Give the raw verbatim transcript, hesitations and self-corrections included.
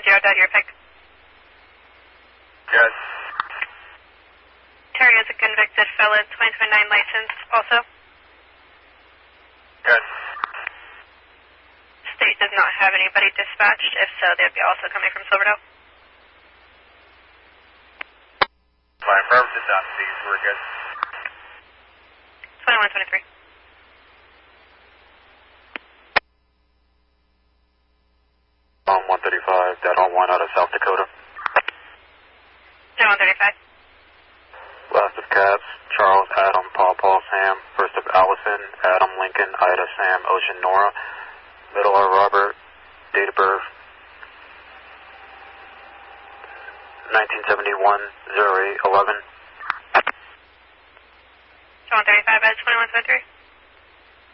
one zero, Dad, your pick. Yes. Terry is a convicted felon, twenty twenty-nine license, also. Yes. State does not have anybody dispatched. If so, they'd be also coming from Silverdale. Fine, purposes on these, we're good. twenty-one twenty-three. On one thirty-five, dead on one out of South Dakota. Dead on thirty-five. Last of cabs, Charles, Adam, Paul, Paul, Sam. First of Allison, Adam, Lincoln, Ida, Sam, Ocean, Nora. Middle of Robert, date of birth, nineteen seventy-one, zero eight eleven. Dead on thirty-five, at twenty-one twenty-three.